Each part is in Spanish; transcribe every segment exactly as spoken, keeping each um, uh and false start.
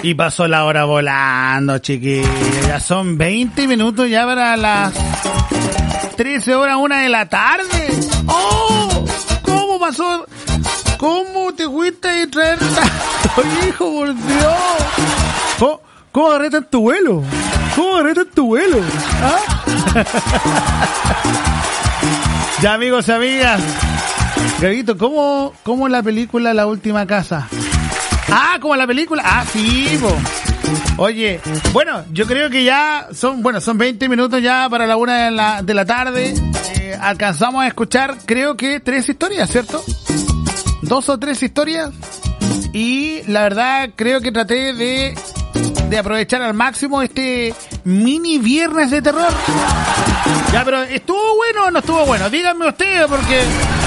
Y pasó la hora volando, chiquillos. Ya son veinte minutos ya para las trece horas, una de la tarde. ¡Oh! ¿Cómo pasó? ¿Cómo te fuiste a traer tanto, hijo, por Dios? ¿Cómo, cómo agarraste en tu vuelo? ¿Cómo agarraste en tu vuelo? ¿Ah? Ya, amigos y amigas. Gabito, ¿cómo, cómo la película La Última Casa? Ah, como la película. Ah, sí, po. Oye, bueno, yo creo que ya son, bueno, son veinte minutos ya para la una de la, de la tarde. Eh, alcanzamos a escuchar, creo que tres historias, ¿cierto? Dos o tres historias. Y la verdad, creo que traté de, de aprovechar al máximo este mini viernes de terror. Ya, pero ¿estuvo bueno o no estuvo bueno? Díganme ustedes, porque...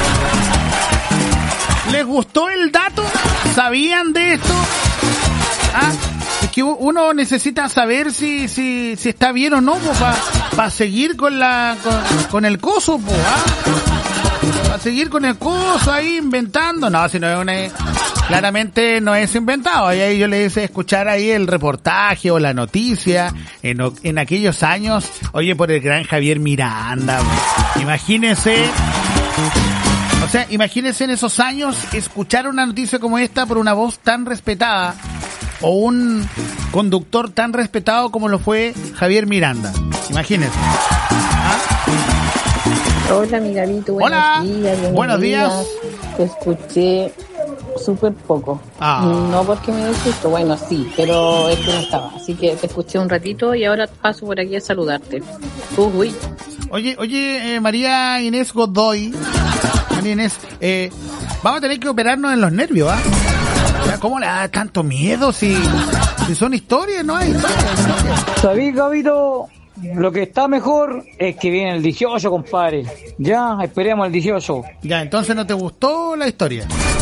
¿les gustó el dato? ¿Sabían de esto? ¿Ah? Es que uno necesita saber si si, si está bien o no, para pa seguir con la con, con el coso, po, ¿ah? Para seguir con el coso ahí inventando. No, si no es una... claramente no es inventado. Ahí yo le hice escuchar ahí el reportaje o la noticia en, en aquellos años, oye, por el gran Javier Miranda. Imagínense... O sea, imagínense en esos años escuchar una noticia como esta por una voz tan respetada o un conductor tan respetado como lo fue Javier Miranda. Imagínense. ¿Ah? Hola, mi Gabito. Buenos Hola. días. Buenos, buenos días. días. Te escuché súper poco. Ah. No porque me disgusto, bueno, sí, pero es que no estaba. Así que te escuché un ratito y ahora paso por aquí a saludarte. Uh, uy. Oye, oye, eh, María Inés Godoy. María Inés, eh, vamos a tener que operarnos en los nervios, ¿ah? ¿eh? ¿Cómo le da tanto miedo si, si son historias? No hay historias. ¿Sabís, Gabito? Lo que está mejor es que viene el dieciocho, compadre. Ya, esperemos el dieciocho. Ya, entonces no te gustó la historia.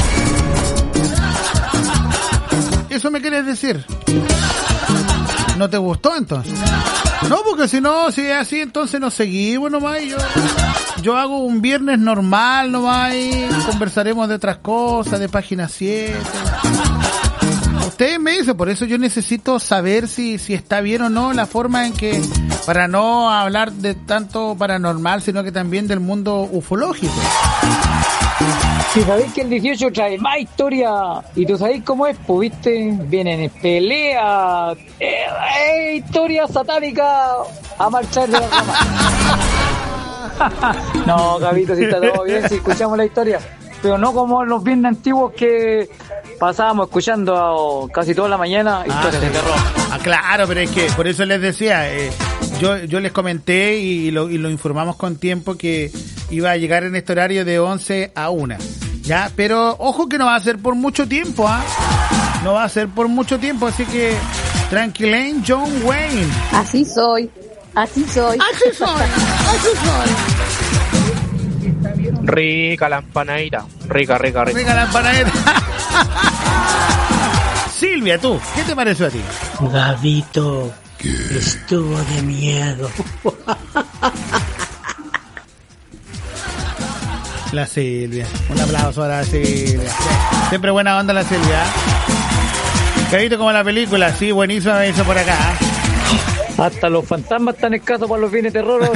¿Eso me quieres decir? ¿No te gustó entonces? No, porque si no, si es así, entonces nos seguimos nomás. Y yo, yo hago un viernes normal nomás y conversaremos de otras cosas, de Página siete. Ustedes me dicen, por eso yo necesito saber si, si está bien o no la forma en que, para no hablar de tanto paranormal, sino que también del mundo ufológico. Si sabéis que el dieciocho trae más historia, y tú sabéis cómo es, pues viste, vienen peleas, eh, eh, historia satánica a marchar de la cama. No, Gabito, si está todo bien, si escuchamos la historia, pero no como los viernes antiguos que pasábamos escuchando casi toda la mañana historias ah, de terror. Ah, claro, pero es que por eso les decía, eh, yo yo les comenté y lo, y lo informamos con tiempo que iba a llegar en este horario de once a una. Ya, pero ojo que no va a ser por mucho tiempo, ¿ah? ¿eh? No va a ser por mucho tiempo, así que tranquilen, John Wayne. Así soy, así soy. Así soy, así soy. Rica la empanadita, rica, rica, rica. Rica la empanadita. Silvia, tú, ¿qué te pareció a ti? Gabito, ¿qué? Estuvo de miedo. La Silvia, un aplauso a la Silvia. Siempre buena onda la Silvia. Gabito, como la película, sí, buenísima, me hizo por acá. Hasta los fantasmas están escasos para los fines de terror.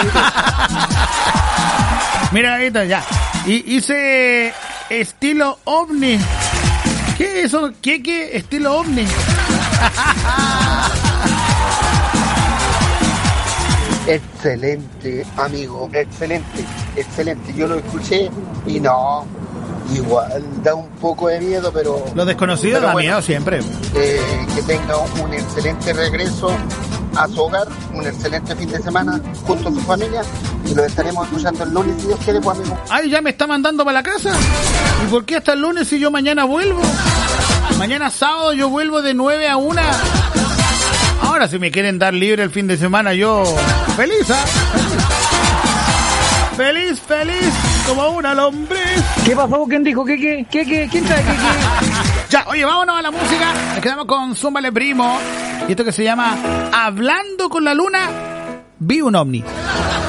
Mira, Gabito, ya. Y hice estilo ovni. ¿Qué es eso? ¿Qué, qué? Estilo ovni. Excelente, amigo, excelente, excelente. Yo lo escuché y no, igual da un poco de miedo, pero... Lo desconocido pero da bueno, miedo siempre. Eh, que tenga un excelente regreso a su hogar, un excelente fin de semana junto a su familia, y lo estaremos escuchando el lunes si Dios quiere, pues, amigo. Ay, ya me está mandando para la casa. ¿Y por qué hasta el lunes si yo mañana vuelvo? Mañana sábado yo vuelvo de nueve a una. Ahora si me quieren dar libre el fin de semana, yo feliz, ¿eh? Feliz, feliz, como una lombriz. ¿Qué pasó? ¿Quién dijo? ¿Qué, qué, qué, qué? ¿Quién trae? ¿Qué, qué? Ya, oye, vámonos a la música. Nos quedamos con Zúmbale Primo. Y esto que se llama Hablando con la Luna, vi un ovni.